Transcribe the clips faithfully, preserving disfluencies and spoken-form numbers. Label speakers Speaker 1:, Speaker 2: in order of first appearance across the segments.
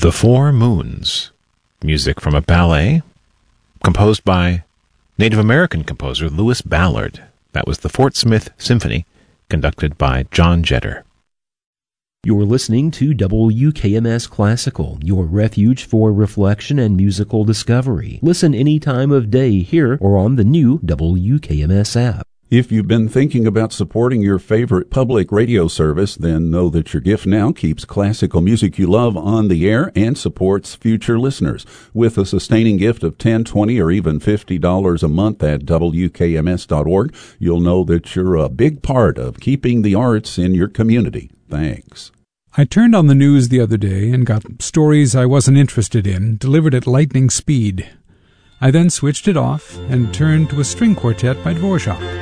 Speaker 1: The Four Moons, music from a ballet composed by Native American composer Louis Ballard. That was the Fort Smith Symphony, conducted by John Jetter.
Speaker 2: You're listening to W K M S Classical, your refuge for reflection and musical discovery. Listen any time of day here or on the new W K M S app.
Speaker 3: If you've been thinking about supporting your favorite public radio service, then know that your gift now keeps classical music you love on the air and supports future listeners. With a sustaining gift of ten dollars, twenty dollars, or even fifty dollars a month at W K M S dot org, you'll know that you're a big part of keeping the arts in your community. Thanks.
Speaker 4: I turned on the news the other day and got stories I wasn't interested in delivered at lightning speed. I then switched it off and turned to a string quartet by Dvorak.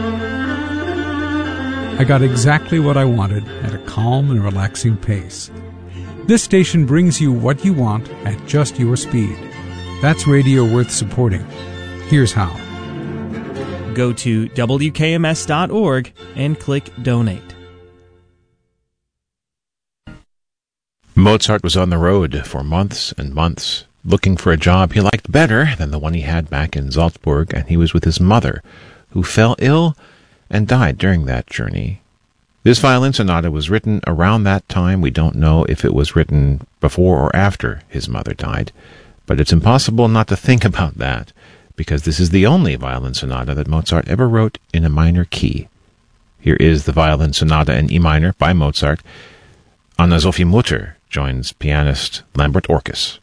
Speaker 4: I got exactly what I wanted at a calm and relaxing pace. This station brings you what you want at just your speed. That's radio worth supporting. Here's how.
Speaker 5: Go to W K M S dot org and click Donate.
Speaker 1: Mozart was on the road for months and months, looking for a job he liked better than the one he had back in Salzburg, and he was with his mother, who fell ill and died during that journey. This violin sonata was written around that time. We don't know if it was written before or after his mother died, but it's impossible not to think about that, because this is the only violin sonata that Mozart ever wrote in a minor key. Here is the violin sonata in E minor by Mozart. Anna-Sophie Mutter joins pianist Lambert Orkes.